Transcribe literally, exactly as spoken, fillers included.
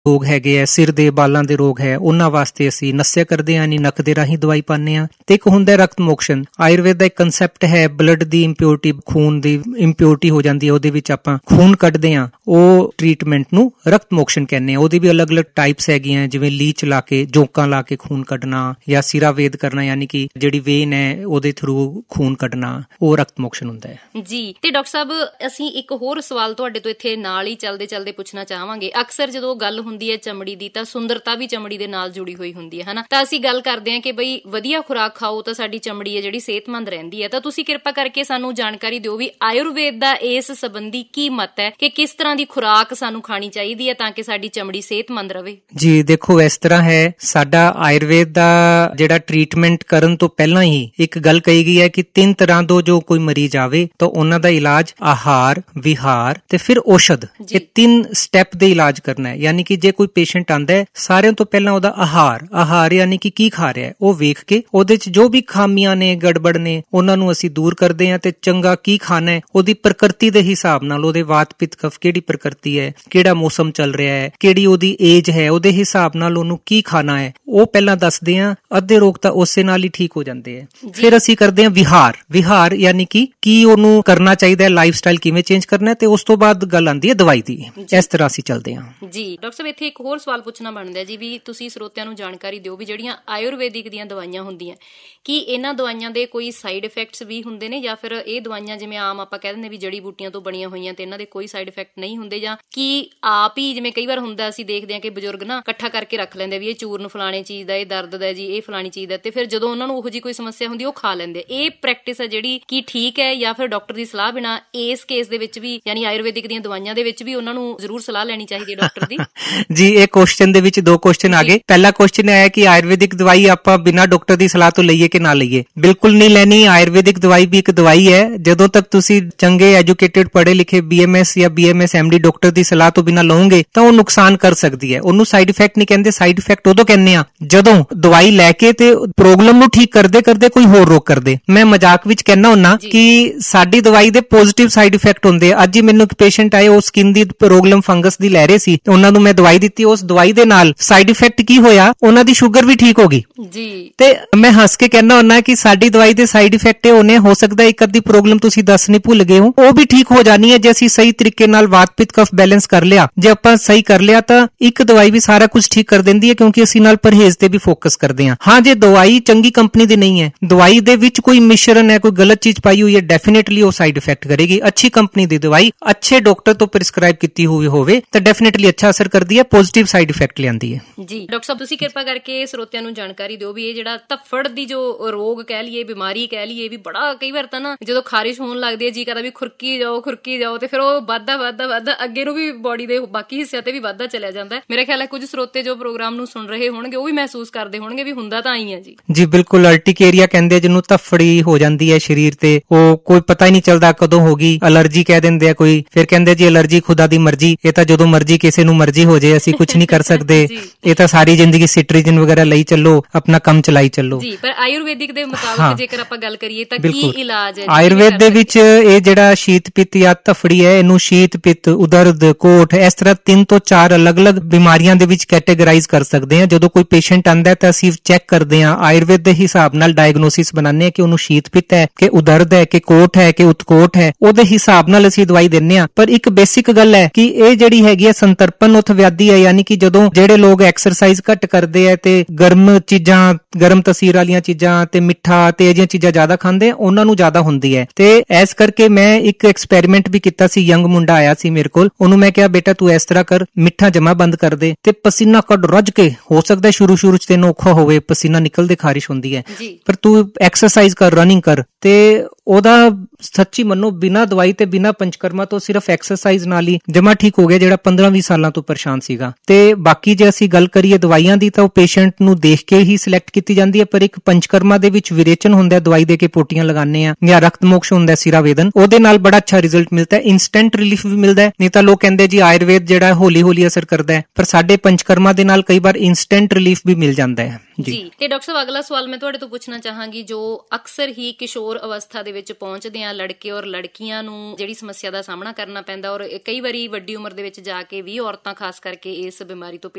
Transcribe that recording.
ਰੋਗ ਹੈਗੇ ਆ, ਸਿਰ ਦੇ ਬਾਲਾਂ ਦੇ ਰੋਗ ਹੈ, ਉਹਨਾਂ ਵਾਸਤੇ ਅਸੀਂ ਨਸਿਆ ਕਰਦੇ ਹਾਂ, ਨਹੀਂ ਨੱਕ ਦੇ ਰਾਹੀਂ ਦਵਾਈ ਪਾਉਂਦੇ ਹਾਂ। ਤੇ ਇੱਕ ਹੁੰਦਾ ਰਕਤ ਮੋਕਸ਼ਨ। ਆਯੁਰਵੇਦ ਦਾ ਇੱਕ ਕਨਸੈਪਟ ਹੈ, ਬਲੱਡ ਦੀ ਇੰਪਿਓਰਿਟੀ, ਖੂਨ ਦੀ ਇੰਪਿਓਰਿਟੀ ਹੋ ਜਾਂਦੀ ਹੈ, ਉਹਦੇ ਵਿੱਚ ਆਪਾਂ ਖੂਨ ਕੱਢਦੇ ਹਾਂ, ਉਹ ਟ੍ਰੀਟਮੈਂਟ ਨੂੰ ਰਕਤ ਮੋਕਸ਼ਨ ਕਹਿੰਦੇ ਆ। ਉਹਦੀ ਵੀ ਅਲੱਗ-ਅਲੱਗ ਟਾਈਪਸ ਹੈਗੀਆਂ, ਜਿਵੇਂ ਲੀਚ ਲਾ ਕੇ, ਜੋਕਾਂ ਲਾ ਕੇ ਖੂਨ ਕੱਢਣਾ, ਜਾਂ ਸਿਰਾ ਵੇਦ ਕਰਨਾ, ਯਾਨੀ ਕਿ ਜਿਹੜੀ ਵੇਨ ਹੈ ਉਹਦੇ ਥਰੂ ਖੂਨ ਕੱਢਣਾ, ਉਹ ਰਕਤ ਮੋਕਸ਼ਨ ਹੁੰਦਾ ਹੈ ਜੀ। ਤੇ ਡਾਕਟਰ ਸਾਹਿਬ, ਅਸੀਂ ਇੱਕ ਹੋਰ ਸਵਾਲ ਤੁਹਾਡੇ ਤੋਂ ਇੱਥੇ ਨਾਲ ਹੀ ਚੱਲਦੇ ਚੱਲਦੇ ਪੁੱਛਣਾ ਚਾਹਾਂਗੇ। ਅਕਸਰ ਜਦੋਂ ਗੱਲ ਹੁੰਦੀ ਹੈ ਚਮੜੀ ਦੀ, ਤਾਂ ਸੁੰਦਰਤਾ ਵੀ ਚਮੜੀ ਦੇ ਨਾਲ ਜੁੜੀ ਹੋਈ ਹੁੰਦੀ ਹੈ, ਹਨਾ। ਤਾਂ ਅਸੀਂ ਗੱਲ ਕਰਦੇ ਹਾਂ ਕਿ ਬਈ ਵਧੀਆ ਖੁਰਾਕ ਖਾਓ ਤਾਂ ਸਾਡੀ ਚਮੜੀ ਹੈ ਜਿਹੜੀ ਸਿਹਤਮੰਦ ਰਹਿੰਦੀ ਹੈ। ਤਾਂ ਤੁਸੀਂ ਕਿਰਪਾ ਕਰਕੇ ਸਾਨੂੰ ਜਾਣਕਾਰੀ ਦਿਓ ਵੀ ਆਯੁਰਵੇਦ ਦਾ ਇਸ ਸੰਬੰਧੀ ਕੀ ਮਤ ਹੈ ਕਿ ਕਿਸ ਤਰ੍ਹਾਂ ਦੀ ਖੁਰਾਕ ਸਾਨੂੰ ਖਾਣੀ ਚਾਹੀਦੀ ਹੈ ਤਾਂ ਕਿ ਸਾਡੀ ਚਮੜੀ ਸਿਹਤਮੰਦ ਰਹੇ। ਜੀ ਦੇਖੋ, ਇਸ ਤਰ੍ਹਾਂ ਹੈ, ਸਾਡਾ ਆਯੁਰਵੇਦ ਦਾ ਜਿਹੜਾ ਟ੍ਰੀਟਮੈਂਟ ਕਰਨ ਤੋਂ ਪਹਿਲਾਂ ਹੀ ਇੱਕ ਗੱਲ ਕਹੀ ਗਈ ਹੈ ਕਿ ਤਿੰਨ ਤਰ੍ਹਾਂ ਤੋਂ ਜੋ ਕੋਈ ਮਰੀਜ਼ ਆਵੇ ਤਾਂ ਉਹਨਾਂ ਦਾ ਇਲਾਜ ਆਹਾਰ, ਵਿਹਾਰ ਤੇ ਫਿਰ ਔਸ਼ਧ, ਇਹ ਤਿੰਨ ਸਟੈਪ ਦੇ ਇਲਾਜ ਕਰਨਾ ਹੈ। ਯਾਨੀ ਕਿ ਜੇ ਕੋਈ ਪੇਸ਼ੈਂਟ ਆਂਦਾ ਹੈ, ਸਾਰਿਆਂ ਤੋਂ ਪਹਿਲਾਂ ਉਹਦਾ ਆਹਾਰ ਆਹਾਰ ਯਾਨੀ ਕਿ ਕੀ ਖਾ ਰਿਹਾ ਹੈ ਉਹ ਵੇਖ ਕੇ ਉਹਦੇ ਚ ਜੋ ਵੀ ਖਾਮੀਆਂ ਨੇ, ਗੜਬੜ ਨੇ, ਉਹਨਾਂ ਨੂੰ ਅਸੀਂ ਦੂਰ ਕਰਦੇ ਹਾਂ ਤੇ ਚੰਗਾ ਕੀ ਖਾਣਾ ਹੈ ਉਹਦੀ ਪ੍ਰਕਿਰਤੀ ਦੇ ਹਿਸਾਬ ਨਾਲ, ਉਹਦੇ ਵਾਤ ਪਿੱਤ ਕਫ ਕਿਹੜੀ ਪ੍ਰਕਿਰਤੀ ਹੈ, ਕਿਹੜਾ ਮੌਸਮ ਚੱਲ ਰਿਹਾ ਹੈ, ਕਿਹੜੀ ਉਹਦੀ ਏਜ ਹੈ, ਉਹਦੇ ਹਿਸਾਬ ਨਾਲ ਉਹਨੂੰ ਕੀ ਖਾਣਾ ਹੈ ਉਹ ਪਹਿਲਾਂ ਦੱਸਦੇ ਹਾਂ। ਅੱਧੇ ਰੋਗ ਤਾਂ ਉਸੇ ਨਾਲ ਹੀ ਠੀਕ ਹੋ ਜਾਂਦੇ ਹੈ। ਫਿਰ ਅਸੀਂ ਕਰਦੇ ਹਾਂ ਵਿਹਾਰ। ਵਿਹਾਰ ਯਾਨੀ ਕਿ ਕੀ ਉਹਨੂੰ ਕਰਨਾ ਚਾਹੀਦਾ ਹੈ, ਲਾਈਫ ਸਟਾਈਲ ਕਿਵੇਂ ਚੇਂਜ ਕਰਨਾ ਹੈ, ਤੇ ਉਸ ਤੋਂ ਬਾਅਦ ਗੱਲ ਆਉਂਦੀ ਹੈ ਦਵਾਈ ਦੀ। ਇਸ ਤਰ੍ਹਾਂ ਅਸੀਂ ਚੱਲਦੇ ਹਾਂ ਜੀ। ਡਾਕਟਰ ਸਾਹਿਬ, ਇੱਥੇ ਇੱਕ ਹੋਰ ਸਵਾਲ ਪੁੱਛਣਾ ਬਣਦਾ ਜੀ, ਵੀ ਤੁਸੀਂ ਸਰੋਤਿਆਂ ਨੂੰ ਜਾਣਕਾਰੀ ਦਿਓ ਵੀ ਜਿਹੜੀਆਂ ਆਯੁਰਵੈਦਿਕ ਦੀਆਂ ਦਵਾਈਆਂ ਹੁੰਦੀਆਂ, ਕੀ ਇਹਨਾਂ ਦਵਾਈਆਂ ਦੇ ਕੋਈ ਸਾਈਡ ਇਫੈਕਟਸ ਵੀ ਹੁੰਦੇ ਨੇ, ਜਾਂ ਫਿਰ ਇਹ ਦਵਾਈਆਂ ਜਿਵੇਂ ਆਮ ਆਪਾਂ ਕਹਿ ਦਿੰਦੇ ਵੀ ਜੜੀ ਬੂਟੀਆਂ ਤੋਂ ਬਣੀਆਂ ਹੋਈਆਂ ਤੇ ਇਹਨਾਂ ਦੇ ਕੋਈ ਸਾਈਡ ਇਫੈਕਟ ਨਹੀਂ ਹੁੰਦੇ, ਜਾਂ ਕੀ ਆਪ ਹੀ, ਜਿਵੇਂ ਕਈ ਵਾਰ ਹੁੰਦਾ ਅਸੀਂ ਦੇਖਦੇ ਹਾਂ ਕਿ ਬਜ਼ੁਰਗ ਨਾ ਇਕੱਠਾ ਕਰਕੇ ਰੱਖ ਲੈਂਦੇ ਵੀ ਇਹ ਚੂਰਨ ਫਲਾਣੇ ਚੀਜ਼ ਦਾ, ਇਹ ਦਰਦ ਦਾ ਜੀ, ਇਹ ਫਲਾਣੀ ਚੀਜ਼ ਦਾ, ਤੇ ਫਿਰ ਜਦੋਂ ਉਹਨਾਂ ਨੂੰ ਉਹੋ ਜਿਹੀ ਕੋਈ ਸਮੱਸਿਆ ਹੁੰਦੀ ਉਹ ਖਾ ਲੈਂਦੇ। ਇਹ ਪ੍ਰੈਕਟਿਸ ਹੈ ਜਿਹੜੀ ਕੀ ਠੀਕ ਹੈ, ਜਾਂ ਫਿਰ ਡਾਕਟਰ ਦੀ ਸਲਾਹ ਬਿਨਾਂ ਇਸ ਕੇਸ ਦੇ ਵਿੱਚ ਵੀ, ਯਾਨੀ ਆਯੁਰਵੈਦਿਕ ਦੀਆਂ ਦਵਾਈਆਂ ਦੇ ਵਿੱਚ ਵੀ ਉਹਨਾਂ ਨੂੰ ਜ਼ਰੂਰ ਸਲਾਹ ਲੈਣੀ ਚਾਹੀਦੀ ਹੈ ਡਾਕਟਰ ਦੀ? ਜੀ, ਇਹ ਕੁਐਸਚਨ ਦੇ ਵਿੱਚ ਦੋ ਕੁਐਸਚਨ ਆ ਗਏ। ਪਹਿਲਾ ਕੁਐਸਚਨ ਆਇਆ ਕਿ ਆਯੁਰਵੈਦਿਕ ਦਵਾਈ ਆਪਾਂ ਬਿਨਾਂ ਡਾਕਟਰ ਦੀ ਸਲਾਹ ਤੋਂ ਲਈਏ ਕਿ ਨਾ ਲਈਏ। ਬਿਲਕੁਲ ਨਹੀਂ ਲੈਣੀ। ਆਯੁਰਵੈਦਿਕ ਦਵਾਈ ਵੀ ਇੱਕ ਦਵਾਈ ਹੈ। ਜਦੋਂ ਤੱਕ ਤੁਸੀਂ ਚੰਗੇ ਐਜੂਕੇਟਿਡ ਪੜ੍ਹੇ ਲਿਖੇ ਬੀਐਮਐਸ ਜਾਂ ਬੀਐਮਐਸ ਐਮਡੀ ਡਾਕਟਰ ਦੀ ਸਲਾਹ ਤੋਂ ਬਿਨਾਂ ਲਓਗੇ ਤਾਂ ਉਹ ਨੁਕਸਾਨ ਕਰ ਸਕਦੀ ਹੈ। ਉਹਨੂੰ ਸਾਈਡ ਇਫੈਕਟ ਨਹੀਂ ਕਹਿੰਦੇ। ਸਾਈਡ ਇਫੈਕਟ ਉਦੋਂ ਕਹਿੰਦੇ ਆ ਜਦੋਂ ਦਵਾਈ ਲੈ ਕੇ ਤੇ ਪ੍ਰੋਬਲਮ ਨੂੰ ਠੀਕ ਕਰਦੇ ਕਰਦੇ ਕੋਈ ਹੋਰ ਰੋਗ ਕਰਦੇ। ਮੈਂ ਮਜ਼ਾਕ ਵਿੱਚ ਕਹਿੰਦਾ ਹੁੰਨਾ ਕਿ ਸਾਡੀ ਦਵਾਈ ਦੇ ਪੋਜ਼ਿਟਿਵ ਸਾਈਡ ਇਫੈਕਟ ਹੁੰਦੇ। ਅੱਜ ਹੀ ਮੈਨੂੰ ਇੱਕ ਪੇਸ਼ੈਂਟ ਆਏ, ਉਹ ਸਕਿਨ ਦੀ ਪ੍ਰੋਬਲਮ ਫੰਗਸ ਦੀ ਲੈ ਰਹੇ ਸੀ, ਉਹਨਾਂ ਨੂੰ ਮੈਂ ਦਵਾਈ ਦਿੱਤੀ। ਉਸ ਦਵਾਈ ਦੇ ਨਾਲ ਸਾਈਡ ਇਫੈਕਟ ਕੀ ਹੋਇਆ, ਉਹਨਾਂ ਦੀ ਸ਼ੂਗਰ ਵੀ ਠੀਕ ਹੋ ਗਈ ਜੀ। ਤੇ ਮੈਂ ਹੱਸ ਕੇ ਕਹਿੰਦਾ ਹੁੰਨਾ ਕਿ ਸਾਡੀ ਦਵਾਈ ਦੇ ਸਾਈਡ ਇਫੈਕਟ ਇਹ ਹੋਣੇ, ਹੋ ਸਕਦਾ ਇੱਕ ਅੱਧੀ ਪ੍ਰੋਬਲਮ ਤੁਸੀਂ ਦੱਸਣੀ ਭੁੱਲ ਗਏ ਹੋ, ਉਹ ਵੀ ਠੀਕ ਹੋ ਜਾਣੀ ਹੈ ਜੇ ਅਸੀਂ ਸਹੀ ਤਰੀਕੇ ਨਾਲ ਵਾਤ ਪਿੱਤ ਕਫ ਬੈਲੈਂਸ ਕਰ ਲਿਆ। ਜੇ ਆਪਾਂ ਸਹੀ ਕਰ ਲਿਆ ਤਾਂ ਇੱਕ ਦਵਾਈ ਵੀ ਸਾਰਾ ਕੁਝ ਠੀਕ ਕਰ ਦਿੰਦੀ ਹੈ, ਕਿਉਂਕਿ ਅਸੀਂ ਨਾਲ ਪਰਹੇਜ਼ ਤੇ ਵੀ ਫੋਕਸ ਕਰਦੇ ਹਾਂ। ਹਾਂ, ਜੇ ਦਵਾਈ ਚੰਗੀ ਕੰਪਨੀ ਦੀ ਨਹੀਂ ਹੈ, ਦਵਾਈ ਦੇ ਵਿੱਚ ਕੋਈ ਮਿਸ਼ਰਣ ਹੈ, ਕੋਈ ਗਲਤ ਚੀਜ਼ ਪਾਈ ਹੋਈ ਹੈ, ਡੈਫੀਨੇਟਲੀ ਉਹ ਸਾਈਡ ਇਫੈਕਟ ਕਰੇਗੀ। ਅੱਛੀ ਕੰਪਨੀ ਦੀ ਦਵਾਈ ਅੱਛੇ ਡਾਕਟਰ ਤੋਂ ਪ੍ਰਿਸਕ੍ਰਾਈਬ ਕੀਤੀ ਹੋਈ ਹੋਵੇ ਤਾਂ ਡੈਫੀਨੇਟਲੀ ਅੱਛਾ ਅਸਰ ਕਰਦੀ ਹੈ, ਪੋਜ਼ਿਟਿਵ ਸਾਈਡ ਇਫੈਕਟ ਲਿਆਂਦੀ ਹੈ। ਜੀ ਡਾਕਟਰ ਸਾਹਿਬ, ਤੁਸੀਂ ਕਿਰਪਾ ਕਰਕੇ ਸਰੋਤਿਆਂ ਨੂੰ ਜਾਣਕਾਰੀ ਦਿਓ ਵੀ ਇਹ ਜਿਹੜਾ ਧੱਫੜ ਦੀ ਜੋ ਰੋਗ ਕਹਿ ਲਈਏ, ਬਿਮਾਰੀ ਕਹਿ ਲਈਏ, ਵੀ ਬੜਾ ਕਈ ਵਾਰ ਤਾਂ ਨਾ ਜਦੋਂ ਖਾਰਿਸ਼ ਹੋਣ ਲੱਗਦੀ ਹੈ ਜੀ ਕਰਦਾ ਵੀ ਖੁਰਕੀ ਜਾਓ ਖੁਰਕੀ ਜਾਓ, ਤੇ ਫਿਰ ਉਹ ਵੱਧਦਾ ਵੱਧਦਾ ਵੱਧਦਾ ਅੱਗੇ ਨੂੰ ਵੀ ਬੋਡੀ ਦੇ ਬਾਕੀ ਹਿੱਸਿਆਂ ਤੇ ਵੀ ਵੱਧਦਾ ਚਲਿਆ ਜਾਂਦਾ ਹੈ। ਮੇਰੇ ਖਿਆਲ ਹੈ ਕੁਝ ਸਰੋਤੇ ਜੋ ਪ੍ਰੋਗਰਾਮ ਨੂੰ ਸੁਣ ਰਹੇ ਹੋਣਗੇ ਉਹ ਵੀ ਮਹਿਸੂਸ ਕਰਦੇ ਹੋਣਗੇ ਵੀ ਹੁੰਦਾ ਤਾਂ ਆਈ ਹੈ ਜੀ। ਜੀ ਬਿਲਕੁਲ, ਅਲਟੀਕੇਰੀਆ ਕਹਿੰਦੇ ਜਿਹਨੂੰ, ਧੱਫੜੀ ਹੋ ਜਾਂਦੀ ਹੈ ਸਰੀਰ ਤੇ, ਉਹ ਕੋਈ ਪਤਾ ਹੀ ਨਹੀਂ ਚੱਲਦਾ ਕਦੋਂ ਹੋ ਗਈ। ਅਲਰਜੀ ਕਹਿ ਦਿੰਦੇ ਆ ਕੋਈ, ਫਿਰ ਕਹਿੰਦੇ ਜੀ ਅਲਰਜੀ ਖੁਦਾ ਦੀ ਮਰਜ਼ੀ, ਇਹ ਤਾਂ ਜਦੋਂ ਮਰਜ਼ੀ ਕਿਸੇ ਨੂੰ ਮਰਜ਼ੀ ਹੋ ਜਾਏ, ਅਸੀਂ ਕੁਝ ਨਹੀਂ ਕਰ ਸਕਦੇ, ਇਹ ਤਾਂ ਸਾਰੀ ਜ਼ਿੰਦਗੀ ਸਿਟਰੀਜਨ ਵਗੈਰਾ ਲਈ ਚੱਲੋ, ਆਪਣਾ ਕੰਮ ਚਲਾਈ ਚੱਲੋ। ਜੀ, ਪਰ ਆਯੁਰਵੈਦਿਕ ਦੇ ਮੁਤਾਬਕ ਜੇਕਰ ਆਪਾਂ ਗੱਲ ਕਰੀਏ ਤਾਂ ਕੀ ਇਲਾਜ ਹੈ? ਆਯੁਰਵੇਦ ਦੇ ਵਿੱਚ ਇਹ ਜਿਹੜਾ ਸ਼ੀਤ ਪਿੱਤ ਜਾਂ ਧੱਫੜੀ ਹੈ, ਇਹਨੂੰ ਸ਼ੀਤ ਪਿੱਤ, ਉਦਰਦ, ਕੋਠ, ਇਸ ਤਰ੍ਹਾਂ ਤਿੰਨ ਤੋਂ ਚਾਰ ਅਲੱਗ-ਅਲੱਗ ਬਿਮਾਰੀਆਂ ਦੇ ਵਿੱਚ ਕੈਟੇਗਰਾਈਜ਼ ਕਰ ਸਕਦੇ ਹਾਂ। ਜਦੋਂ ਕੋਈ ਪੇਸ਼ੈਂਟ ਆਂਦਾ ਤਾਂ ਅਸੀਂ ਚੈੱਕ ਕਰਦੇ ਹਾਂ, ਆਯੁਰਵੇਦ ਦੇ ਹਿਸਾਬ ਨਾਲ ਡਾਇਗਨੋਸਿਸ ਬਣਾਉਂਦੇ ਹਾਂ ਕਿ ਉਹਨੂੰ ਸ਼ੀਤ ਪਿੱਤ ਹੈ, ਕਿ ਉਦਰਦ ਹੈ, ਕਿ ਕੋਠ ਹੈ, ਕਿ ਉਤਕੋਠ ਹੈ, ਉਹਦੇ ਹਿਸਾਬ ਨਾਲ ਅਸੀਂ ਦਵਾਈ ਦਿੰਦੇ ਹਾਂ। ਪਰ ਇੱਕ ਬੇਸਿਕ ਗੱਲ ਹੈ ਕਿ ਇਹ ਜਿਹੜੀ ਹੈਗੀ ਹੈ ਸੰਤਰਪਨ ਉਥ ਵਿਆਧੀ ਹੈ, ਯਾਨੀ ਕਿ ਜਦੋਂ ਜਿਹੜੇ ਲੋਕ ਐਕਸਰਸਾਈਜ਼ ਘੱਟ ਕਰਦੇ ਆ ਤੇ ਗਰਮ ਚੀਜ਼ਾਂ, ਗਰਮ ਤਸੀਰ ਵਾਲੀਆਂ ਚੀਜ਼ਾਂ ਤੇ ਮਿੱਠਾ ਤੇ ਇਹ ਜਿਹੀਆਂ ਚੀਜ਼ਾਂ ਜ਼ਿਆਦਾ ਖਾਂਦੇ ਆ, ਉਹਨਾਂ ਨੂੰ ਜ਼ਿਆਦਾ ਹੁੰਦੀ ਹੈ। ਤੇ ਇਸ ਕਰਕੇ ਮੈਂ ਇੱਕ ਐਕਸਪੈਰੀਮੈਂਟ ਵੀ ਕੀਤਾ ਸੀ। ਯੰਗ ਮੁੰਡਾ ਆਇਆ ਸੀ ਮੇਰੇ ਕੋਲ, ਉਹਨੂੰ ਮੈਂ ਕਿਹਾ ਬੇਟਾ ਤੂੰ ਇਸ ਤਰ੍ਹਾਂ ਕਰ, ਮਿੱਠਾ ਜਮਾ ਬੰਦ ਕਰ ਦੇ ਤੇ ਪਸੀਨਾ ਕੱਢ ਰੱਜ ਕੇ, ਹੋ ਸਕਦਾ ਸ਼ੁਰੂ ਸ਼ੁਰੂ ਚ ਤੈਨੂੰ ਔਖਾ ਹੋਵੇ, ਪਸੀਨਾ ਨਿਕਲਦੇ ਖਾਰਿਸ਼ ਹੁੰਦੀ ਹੈ, ਪਰ ਤੂੰ ਐਕਸਰਸਾਈਜ਼ ਕਰ, ਰਨਿੰਗ ਕਰ। ਤੇ ਉਹਦਾ ਸੱਚੀ ਮੰਨੋ ਬਿਨਾਂ ਦਵਾਈ ਤੇ ਬਿਨਾਂ ਪੰਚਕਰਮਾ ਤੋਂ ਸਿਰਫ ਐਕਸਰਸਾਈਜ਼ ਨਾਲ ਹੀ ਜਮਾ ਠੀਕ ਹੋ ਗਿਆ, ਜਿਹੜਾ ਪੰਦਰਾਂ ਵੀਹ ਸਾਲਾਂ ਤੋਂ ਪਰੇਸ਼ਾਨ ਸੀਗਾ। ਤੇ ਬਾਕੀ ਜੇ ਅਸੀਂ ਗੱਲ ਕਰੀਏ ਦਵਾਈਆਂ ਦੀ ਤਾਂ ਉਹ ਪੇਸ਼ੈਂਟ ਨੂੰ ਦੇਖ ਕੇ ਹੀ ਸਿਲੈਕਟ ਕੀਤੀ ਜਾਂਦੀ ਹੈ। ਪਰ ਇੱਕ ਪੰਚਕਰਮਾ ਦੇ ਵਿੱਚ ਵਿਰੇਚਨ ਹੁੰਦਾ, ਦਵਾਈ ਦੇ ਕੇ ਪੋਟੀਆਂ ਲਗਾਉਂਦੇ ਆ, ਜਾਂ ਰਕਤ ਮੋਕਸ਼ ਹੁੰਦਾ, ਸਿਰਾ ਵੇਦਨ, ਉਹਦੇ ਨਾਲ ਬੜਾ ਅੱਛਾ ਰਿਜ਼ਲਟ ਮਿਲਦਾ ਹੈ, ਇਨਸਟੈਂਟ ਰਿਲੀਫ ਵੀ ਮਿਲਦਾ ਹੈ। ਨਹੀਂ ਤਾਂ ਲੋਕ ਕਹਿੰਦੇ ਜੀ ਆਯੁਰਵੇਦ ਜਿਹੜਾ ਹੌਲੀ ਹੌਲੀ ਅਸਰ ਕਰਦਾ ਹੈ, ਪਰ ਸਾਡੇ ਪੰਚਕਰਮਾ ਦੇ ਨਾਲ ਕਈ ਵਾਰ ਇਨਸਟੈਂਟ ਰਿਲੀਫ ਵੀ ਮਿਲ ਜਾਂਦਾ ਹੈ। ਜੀ ਤੇ ਡਾਕਟਰ ਸਾਹਿਬ, ਅਗਲਾ ਸਵਾਲ ਮੈਂ ਤੁਹਾਡੇ ਤੋਂ ਪੁੱਛਣਾ ਚਾਹਾਂਗੀ, ਜੋ ਅਕਸਰ ਹੀ ਕਿਸ਼ੋਰ ਅਵਸਥਾ ਦੇ ਵਿੱਚ ਪਹੁੰਚਦੇ ਆ ਲੜਕੇ ਔਰ ਲੜਕੀਆਂ ਨੂੰ ਜਿਹੜੀ ਸਮੱਸਿਆ ਦਾ ਸਾਹਮਣਾ ਕਰਨਾ ਪੈਂਦਾ, ਔਰ ਕਈ ਵਾਰੀ ਵੱਡੀ ਉਮਰ ਦੇ ਵਿੱਚ ਜਾ ਕੇ ਵੀ ਔਰਤਾਂ ਖਾਸ ਕਰਕੇ ਇਸ ਬਿਮਾਰੀ ਤੋਂ